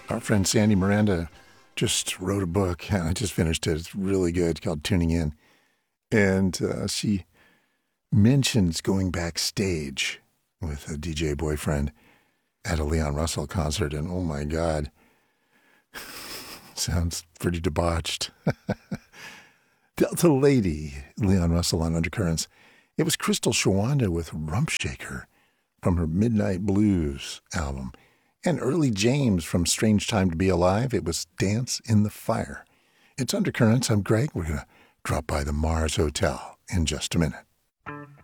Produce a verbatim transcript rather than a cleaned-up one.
Our friend Sandy Miranda just wrote a book, and I just finished it. It's really good, called Tuning In. And uh, she mentions going backstage with a D J boyfriend at a Leon Russell concert, and oh my God, sounds pretty debauched. Delta Lady, Leon Russell on Undercurrents. It was Crystal Shawanda with Rump Shaker from her Midnight Blues album. And Early James from Strange Time to Be Alive. It was Dance in the Fire. It's Undercurrents. I'm Greg. We're going to drop by the Mars Hotel in just a minute.